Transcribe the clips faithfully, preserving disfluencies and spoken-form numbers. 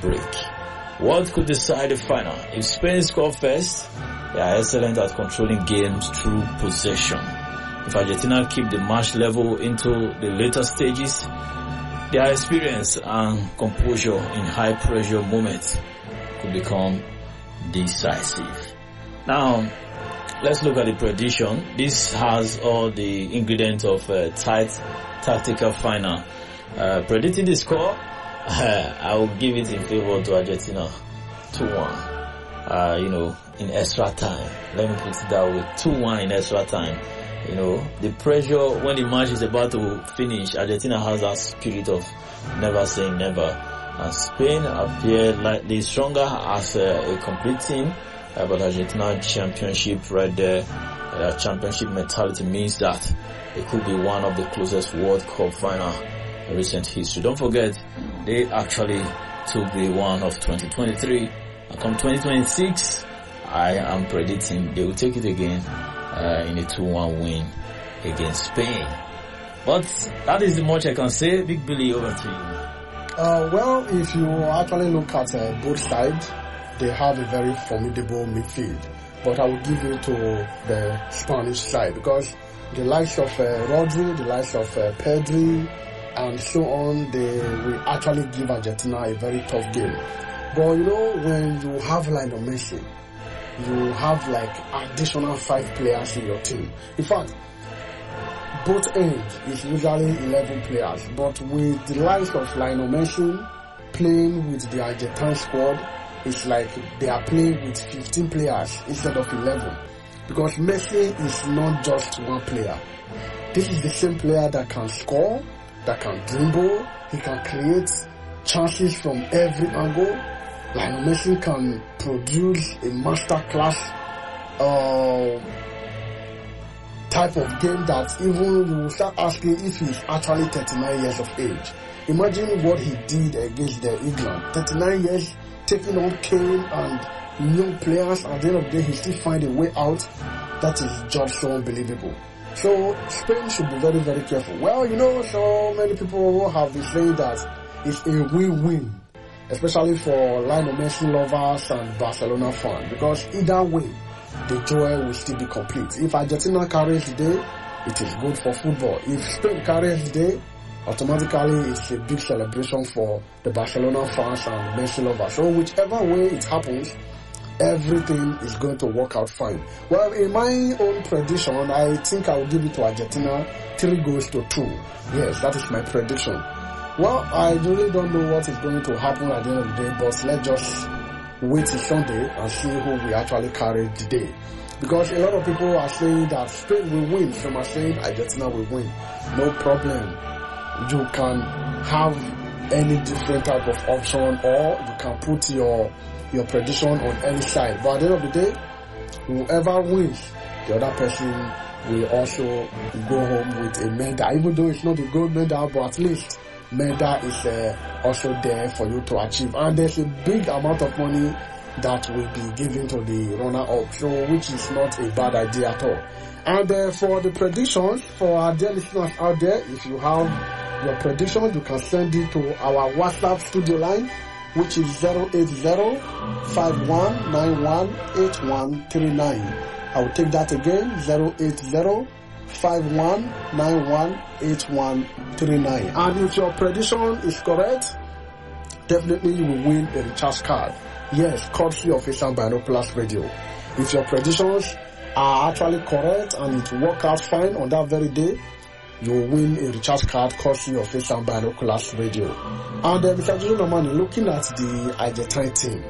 break. What could decide the final? If Spain score first, they are excellent at controlling games through possession. If Argentina keep the match level into the later stages, their experience and composure in high pressure moments could become decisive. Now, let's look at the prediction. This has all the ingredients of a tight tactical final. Uh, predicting the score, uh, I will give it in favor to Argentina, two one. Uh, you know, in extra time. Let me put it that way, two one in extra time. You know, the pressure when the match is about to finish, Argentina has that spirit of never saying never. And Spain appear slightly stronger as a, a complete team, uh, but Argentina championship right there, uh, championship mentality means that it could be one of the closest World Cup final in recent history. Don't forget, they actually took the one of twenty twenty-three, and come twenty twenty-six, I am predicting they will take it again uh, in a two one win against Spain. But that is the much I can say. Big Billy, over to you. Uh, well, if you actually look at uh, both sides, they have a very formidable midfield. But I will give it to the Spanish side because the likes of uh, Rodri, the likes of uh, Pedri, and so on, they will actually give Argentina a very tough game. But you know, when you have Lionel Messi, you have like additional five players in your team. In fact, both ends is usually eleven players, but with the likes of Lionel Messi playing with the Argentine squad, it's like they are playing with fifteen players instead of eleven. Because Messi is not just one player. This is the same player that can score, that can dribble, he can create chances from every angle. Lionel Messi can produce a masterclass uh, type of game that even you will start asking if he's actually thirty-nine years of age. Imagine what he did against the England. thirty-nine years, taking on Kane and young players. At the end of the day, he still find a way out. That is just so unbelievable. So Spain should be very, very careful. Well, you know, so many people have been saying that it's a win-win, especially for Lionel Messi lovers and Barcelona fans, because either way, the joy will still be complete. If Argentina carries the day, it is good for football. If Spain carries the day, automatically it's a big celebration for the Barcelona fans and Messi lovers. So whichever way it happens, everything is going to work out fine. Well, in my own prediction, I think I will give it to Argentina three goals to two. Yes, that is my prediction. Well, I really don't know what is going to happen at the end of the day, but let's just wait till Sunday and see who will actually carry the day. Because a lot of people are saying that Spain will win. Some are saying Argentina will win. No problem. You can have any different type of option, or you can put your your prediction on any side. But at the end of the day, whoever wins, the other person will also go home with a medal. Even though it's not a gold medal, but at least medal is uh, also there for you to achieve. And there's a big amount of money that will be given to the runner-up, so which is not a bad idea at all. And uh, for the predictions, for our dear listeners out there, if you have your predictions, you can send it to our WhatsApp studio line, which is zero eight zero, five one nine one, eight one three nine. I will take that again, zero eight zero, five one nine one, eight one three nine. And if your prediction is correct, definitely you will win a recharge card. Yes, courtesy of Asian Binoculars Radio. If your predictions are actually correct and it work out fine on that very day, you will win a recharge card courtesy of Asian Binoculars Radio. And uh, Mister Jojo Normani, looking at the Argentine team,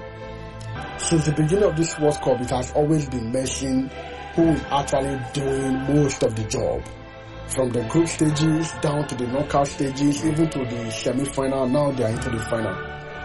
since the beginning of this World Cup, it has always been mentioned who is actually doing most of the job. From the group stages down to the knockout stages, even to the semi-final, now they are into the final.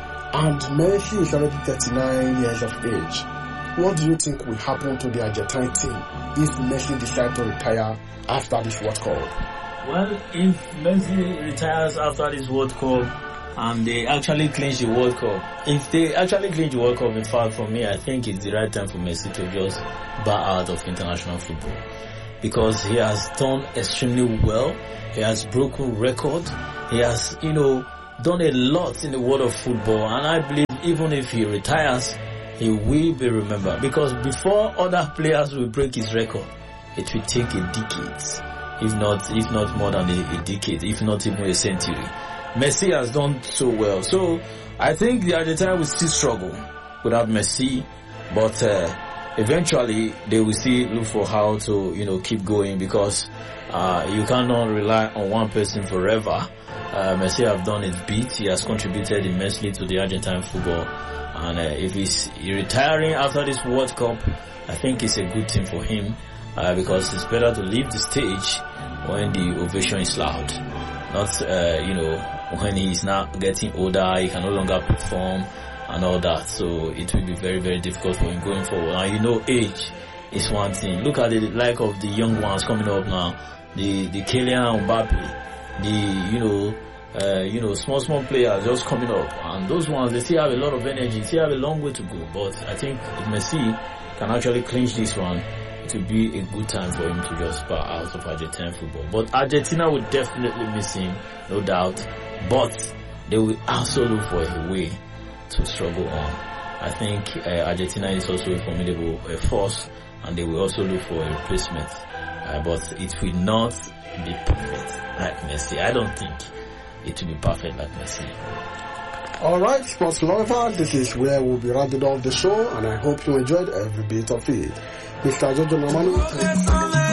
And Messi is already thirty-nine years of age. What do you think will happen to the Argentine team if Messi decides to retire after this World Cup? Well, if Messi retires after this World Cup and they actually clinch the World Cup, if they actually clinch the World Cup, in fact, for me, I think it's the right time for Messi to just bow out of international football, because he has done extremely well. He has broken records. He has, you know, done a lot in the world of football, and I believe even if he retires, he will be remembered, because before other players will break his record, it will take a decade, if not if not more than a, a decade, if not even a century. Messi has done so well, so I think the Argentina will still struggle without Messi, but uh, eventually they will still look for how to, you know, keep going, because uh, you cannot rely on one person forever. Uh, Messi have done his bit. He has contributed immensely to the Argentine football, and uh, if he's retiring after this World Cup, I think it's a good thing for him, uh, because it's better to leave the stage when the ovation is loud, not uh, you know, when he's now getting older, he can no longer perform and all that. So it will be very, very difficult for him going forward. And you know, age is one thing. Look at the like of the young ones coming up now, the the Kylian Mbappe, the you know, uh, you know, small small players just coming up, and those ones, they still have a lot of energy, still have a long way to go. But I think if Messi can actually clinch this one, it will be a good time for him to just bow out of Argentine football. But Argentina will definitely miss him, no doubt. But they will also look for a way to struggle on. I think uh, Argentina is also a formidable uh, force, and they will also look for a replacement. Uh, but it will not be perfect like Messi. I don't think it will be perfect like Messi. Alright, sports lovers, this is where we'll be rounding off the show, and I hope you enjoyed every bit of it. Mister Jojo Nomani,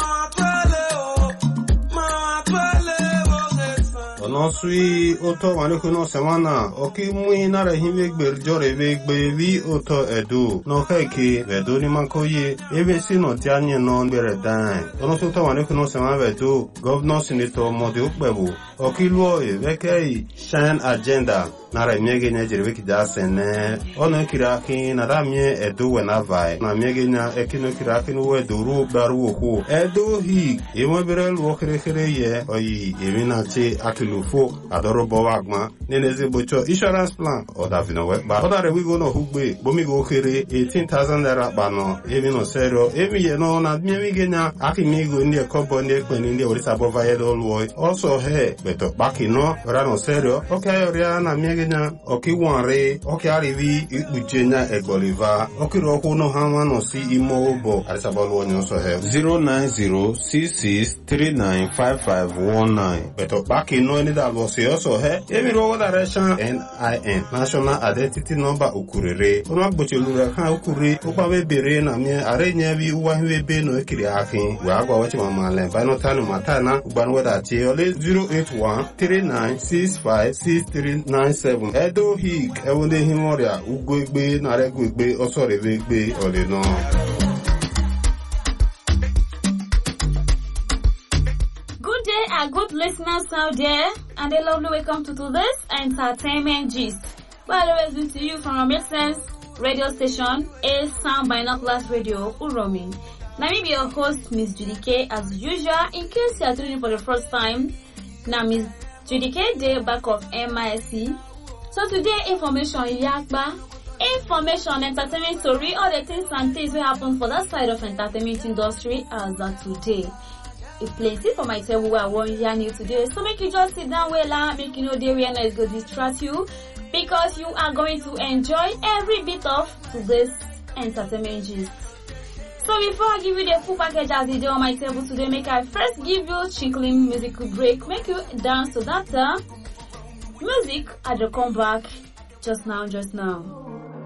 Nosui oto wanekuno semana oki mui nara hime gberjore ve gbevi oto edu no keke vedo ni makoye ebe si no tianye no bere dan ono so to wanekuno semana vedo governor senator mode ukbebu oki luo e vekei shine agenda nara miege nya jerebe kidasene ono kiraki nara mie edu wena vai na miege nya ekino kiraki no edu ru baru oku edu hi emo bere luo kere kere ye oyi emina che akilu fo adorobo wagma neneze bocho insurance plan oda vinowe ba oda re we go no hugbe bomi go kere eighteen thousand naira bano ebi no serio ebi ye no na mi genya akimi go ndi ekobo ndi ekpeni ndi orisa bova ye do luo also he beto baki no ra no serio okay ori na mi genya oki wanre oki arivi ikujenya egboliva oki ro ko no hanwa no si imo obo arisa bo luo nyo so he zero nine zero six six three nine five five one nine beto baki no ni da lo se also he emi ro da reshan N I N national identity number ukurere ono agbochelu kan ukure o pa be bere na mi are nya bi uwa hwe be no ekiri akin we agwa wachi mama le ba no tanu matana ugban weda che ole zero eight one three nine six five six three nine seven edo hik ewonde himoria ugwegbe na regwegbe osore begbe ole no. Good listeners out there, and a lovely welcome to today's entertainment gist. Well, always good to you from our Mixsense radio station, A Sound Binoculars Radio, Uromi. Now, me be your host, Miss Judy K, as usual. In case you are tuning in for the first time, now Miss Judy K, day back of M I S C. So today, information yakba, information, entertainment story, all the things and things will happen for that side of entertainment industry as that today. A plenty for myself who I want hear you today. So make you just sit down well and make you know the area is going to distract you, because you are going to enjoy every bit of today's entertainment gist. So before I give you the full package as the day on my table today, make I first give you a chickling musical break. Make you dance to that uh, music as you come back just now, just now.